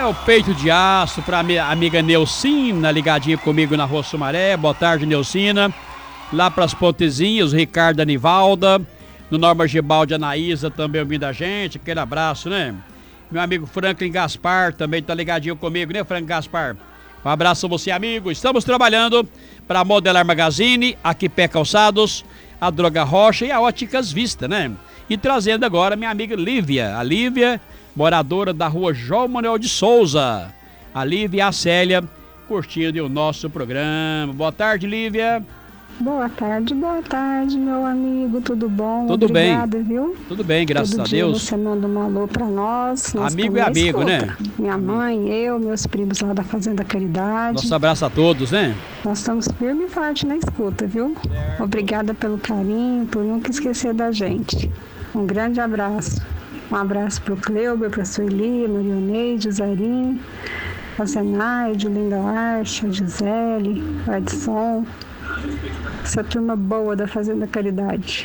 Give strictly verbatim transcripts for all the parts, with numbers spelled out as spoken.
É o peito de aço para minha amiga Neucina, ligadinha comigo na Rua Sumaré. Boa tarde, Neucina. Lá para as Pontezinhas, o Ricardo Anivalda. No Norma Gibaldi, Anaísa também ouvindo a gente. Aquele abraço, né? Meu amigo Franklin Gaspar também tá ligadinho comigo, né, Franklin Gaspar? Um abraço a você, amigo. Estamos trabalhando para a Modelar Magazine, aqui Pé Calçados, a Droga Rocha e a Óticas Vista, né? E trazendo agora minha amiga Lívia. A Lívia, moradora da rua João Manuel de Souza. A Lívia e a Célia curtindo o nosso programa. Boa tarde, Lívia. Boa tarde, boa tarde, meu amigo, tudo bom? Tudo Obrigada, bem. Viu? Tudo bem, graças Todo a dia Deus. Você manda um alô pra nós. nós Amigo e amigo, escuta. né? Minha mãe, eu, meus primos lá da Fazenda Caridade. Nosso abraço a todos, né? Nós estamos firme e forte na escuta, viu? Certo. Obrigada pelo carinho, por nunca esquecer da gente. Um grande abraço. Um abraço pro Cleuber, pra Sueli, Marioneide, Zarim, a Zenaide, Linda Archa, Gisele, o Edson. Essa turma boa da Fazenda Caridade.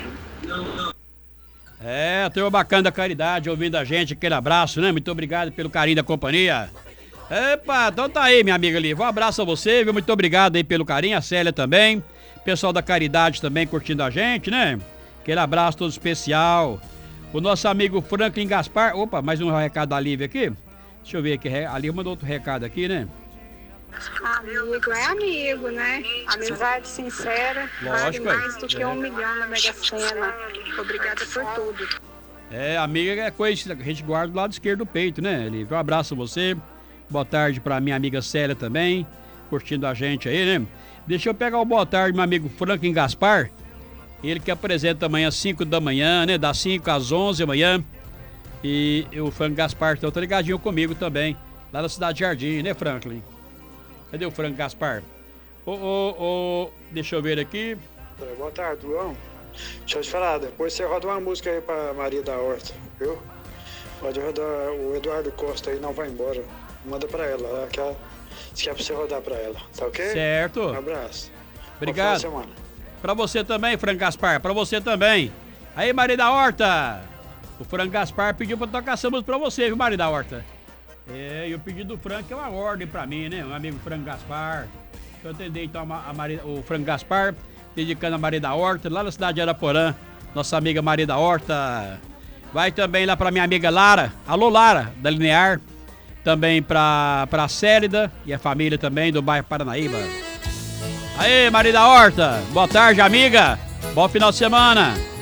É, turma bacana da Caridade ouvindo a gente, aquele abraço, né? Muito obrigado pelo carinho da companhia. Epa, então tá aí, minha amiga Lívia. Um abraço a você, viu? Muito obrigado aí pelo carinho, a Célia também. Pessoal da Caridade também curtindo a gente, né? Aquele abraço todo especial. O nosso amigo Franklin Gaspar. Opa, mais um recado da Lívia aqui. Deixa eu ver aqui, a Lívia mandou outro recado aqui, né? Amigo é amigo, né? Amizade sincera vale mais do que um milhão na Mega Sena. Obrigada por tudo. É, amiga é coisa que a gente guarda do lado esquerdo do peito, né, Lívia? Um abraço a você. Boa tarde pra minha amiga Célia também, curtindo a gente aí, né? Deixa eu pegar o boa tarde, meu amigo Franklin Gaspar. Ele que apresenta amanhã às cinco da manhã, né? Das cinco às onze da manhã. E o Franklin Gaspar então, tá ligadinho comigo também, lá na Cidade Jardim, né, Franklin? Cadê o Franklin Gaspar? Ô, ô, ô, deixa eu ver aqui. Boa tarde, João. Deixa eu te falar, depois você roda uma música aí pra Maria da Horta, viu? Pode rodar, o Eduardo Costa aí não vai embora. Manda pra ela, ela quer, se quer pra você rodar pra ela, tá ok? Certo. Um abraço. Obrigado. Boa semana. Pra você também, Franklin Gaspar, pra você também. Aí, Maria da Horta. O Franklin Gaspar pediu pra tocar essa música pra você, viu, Maria da Horta? É, e o pedido do Frank é uma ordem pra mim, né? Um amigo Frank Gaspar. Deixa eu atender então a Maria, o Frank Gaspar, dedicando a Maria da Horta, lá na cidade de Araporã. Nossa amiga Maria da Horta. Vai também lá pra minha amiga Lara. Alô, Lara, da Linear. Também pra, pra Célida e a família também do bairro Paranaíba. Aê, Maria da Horta. Boa tarde, amiga. Bom final de semana.